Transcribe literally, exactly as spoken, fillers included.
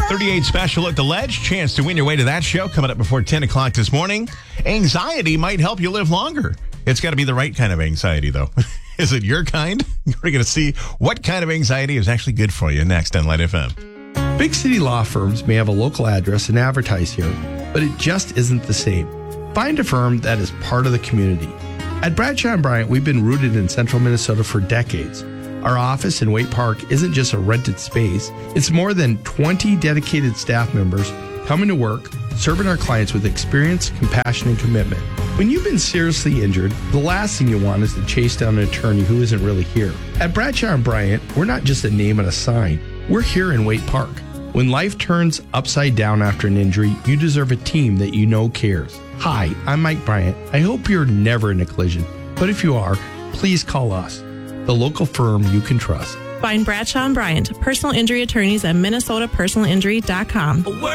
thirty-eight special at the Ledge. Chance to win your way to that show coming up before ten o'clock this morning. Anxiety might help you live longer. It's got to be the right kind of anxiety, though. Is it your kind? We're going to see what kind of anxiety is actually good for you next on Light F M. Big city law firms may have a local address and advertise here, but it just isn't the same. Find a firm that is part of the community. At Bradshaw and Bryant, we've been rooted in central Minnesota for decades. Our office in Waite Park isn't just a rented space. It's more than twenty dedicated staff members coming to work, serving our clients with experience, compassion, and commitment. When you've been seriously injured, the last thing you want is to chase down an attorney who isn't really here. At Bradshaw and Bryant, we're not just a name and a sign. We're here in Waite Park. When life turns upside down after an injury, you deserve a team that you know cares. Hi, I'm Mike Bryant. I hope you're never in a collision, but if you are, please call us, the local firm you can trust. Find Bradshaw and Bryant, personal injury attorneys at minnesota personal injury dot com.